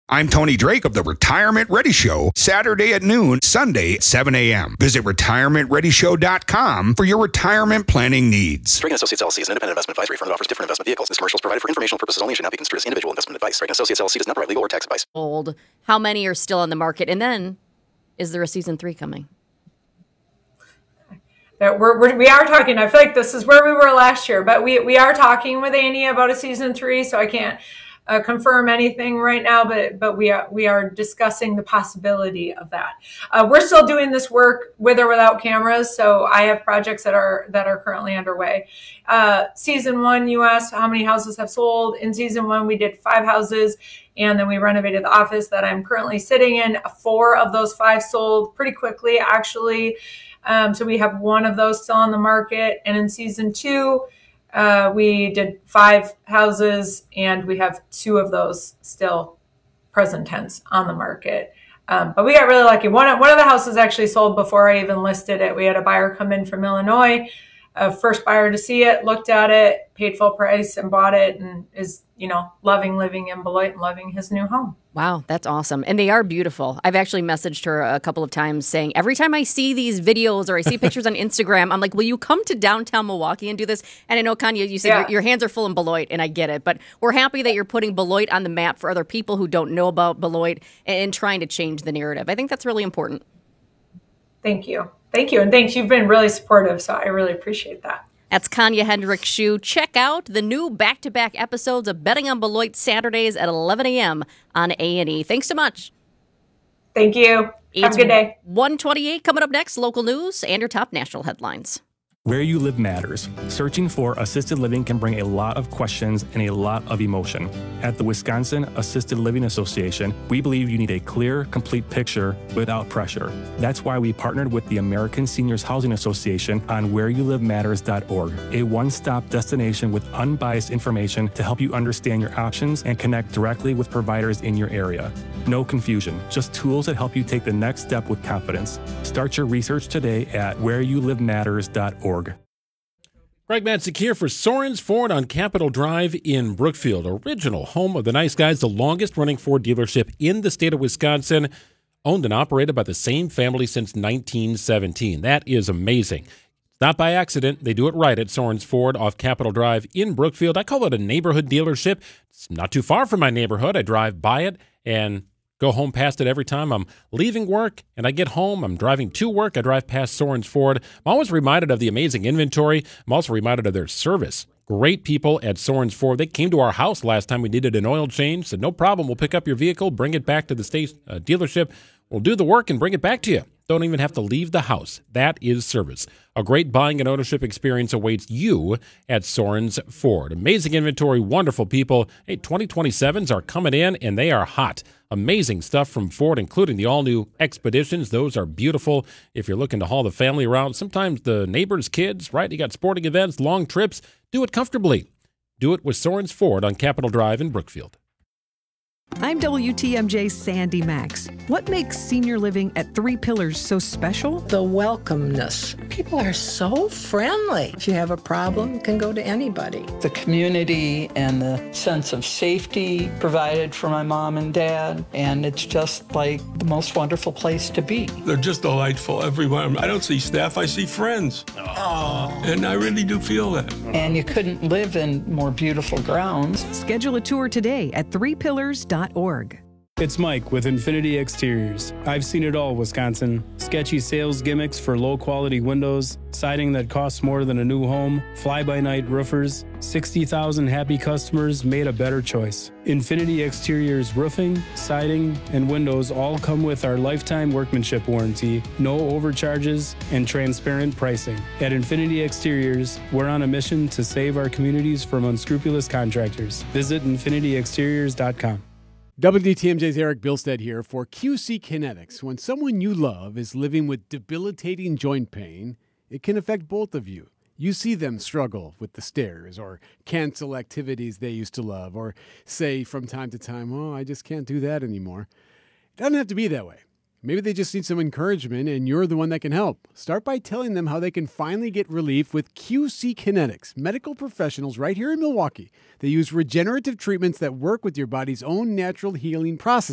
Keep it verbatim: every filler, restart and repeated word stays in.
I'm Tony Drake of the Retirement Ready Show, Saturday at noon, Sunday at seven a.m. Visit retirement ready show dot com for your retirement planning needs. Drake and Associates L L C is an independent investment advisory firm that offers different investment vehicles. This commercial is provided for informational purposes only and should not be construed as individual investment advice. Drake and Associates L L C does not provide legal or tax advice. Old. How many are still on the market? And then, is there a season three coming? That we're, we're we are talking. I feel like this is where we were last year, but we we are talking with Annie about a season three. So I can't uh, confirm anything right now, but but we are we are discussing the possibility of that. Uh, we're still doing this work with or without cameras. So I have projects that are that are currently underway. Uh, season one, you asked how many houses have sold. In season one, we did five houses, and then we renovated the office that I'm currently sitting in. Four of those five sold pretty quickly, actually. Um, so we have one of those still on the market. And in season two, uh, we did five houses and we have two of those still present tense on the market. Um, but we got really lucky. One of, one of the houses actually sold before I even listed it. We had a buyer come in from Illinois, a first buyer to see it, looked at it, paid full price and bought it, and is, you know, loving living in Beloit and loving his new home. Wow, that's awesome. And they are beautiful. I've actually messaged her a couple of times saying, every time I see these videos or I see pictures on Instagram, I'm like, will you come to downtown Milwaukee and do this? And I know, Kanya, you said yeah. your, your hands are full in Beloit, and I get it. But we're happy that you're putting Beloit on the map for other people who don't know about Beloit and, and trying to change the narrative. I think that's really important. Thank you. Thank you. And thanks. You've been really supportive, so I really appreciate that. That's Kanya Hendricks-Shue. Check out the new back-to-back episodes of Betting on Beloit Saturdays at eleven a.m. on A and E. Thanks so much. Thank you. It's Have a good day. one twenty-eight coming up next, local news and your top national headlines. Where you live matters. Searching for assisted living can bring a lot of questions and a lot of emotion. At the Wisconsin Assisted Living Association, we believe you need a clear, complete picture without pressure. That's why we partnered with the American Seniors Housing Association on where you live matters dot org, a one-stop destination with unbiased information to help you understand your options and connect directly with providers in your area. No confusion, just tools that help you take the next step with confidence. Start your research today at where you live matters dot org. Greg Matzek here for Sorens Ford on Capitol Drive in Brookfield, original home of the Nice Guys, the longest-running Ford dealership in the state of Wisconsin, owned and operated by the same family since nineteen seventeen. That is amazing. It's not by accident. They do it right at Sorens Ford off Capitol Drive in Brookfield. I call it a neighborhood dealership. It's not too far from my neighborhood. I drive by it and go home past it every time I'm leaving work and I get home. I'm driving to work. I drive past Sorens Ford. I'm always reminded of the amazing inventory. I'm also reminded of their service. Great people at Sorens Ford. They came to our house last time we needed an oil change. Said, no problem. We'll pick up your vehicle, bring it back to the state uh, dealership. We'll do the work and bring it back to you. Don't even have to leave the house. That is service. A great buying and ownership experience awaits you at Sorens Ford. Amazing inventory, wonderful people. Hey, twenty twenty-sevens are coming in, and they are hot. Amazing stuff from Ford, including the all-new Expeditions. Those are beautiful if you're looking to haul the family around. Sometimes the neighbors' kids, right? You got sporting events, long trips. Do it comfortably. Do it with Sorens Ford on Capitol Drive in Brookfield. I'm W T M J's Sandy Max. What makes senior living at Three Pillars so special? The welcomeness. People are so friendly. If you have a problem, you can go to anybody. The community and the sense of safety provided for my mom and dad, and it's just like the most wonderful place to be. They're just delightful, everyone. I don't see staff, I see friends. Oh. And I really do feel that. And you couldn't live in more beautiful grounds. Schedule a tour today at three pillars dot org. It's Mike with Infinity Exteriors. I've seen it all, Wisconsin. Sketchy sales gimmicks for low-quality windows, siding that costs more than a new home, fly-by-night roofers. sixty thousand happy customers made a better choice. Infinity Exteriors roofing, siding, and windows all come with our lifetime workmanship warranty, no overcharges, and transparent pricing. At Infinity Exteriors, we're on a mission to save our communities from unscrupulous contractors. Visit infinity exteriors dot com. W T M J's Eric Bilstead here for Q C Kinetics. When someone you love is living with debilitating joint pain, it can affect both of you. You see them struggle with the stairs or cancel activities they used to love or say from time to time, oh, I just can't do that anymore. It doesn't have to be that way. Maybe they just need some encouragement and you're the one that can help. Start by telling them how they can finally get relief with Q C Kinetics, medical professionals right here in Milwaukee. They use regenerative treatments that work with your body's own natural healing process.